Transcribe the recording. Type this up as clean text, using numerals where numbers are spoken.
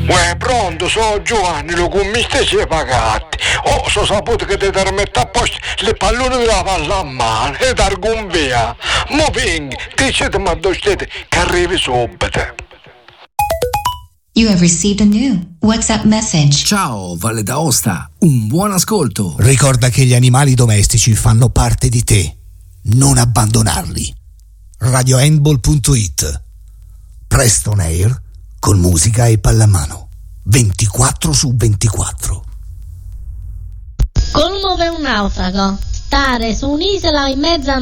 Uè, pronto, sono Giovanni, lo commiste si è pagati. Oh, so saputo che ti permette a posto le pallone della palla a mano e dargun via. Mo vengi, dicete ma dove siete che arrivi subito. You have received a new WhatsApp message. Ciao, Valle d'Aosta, un buon ascolto. Ricorda che gli animali domestici fanno parte di te. Non abbandonarli. RadioHandball.it. Preston Air con musica e pallamano. 24/24. Colmo per un naufrago. Stare su un'isola in mezzo a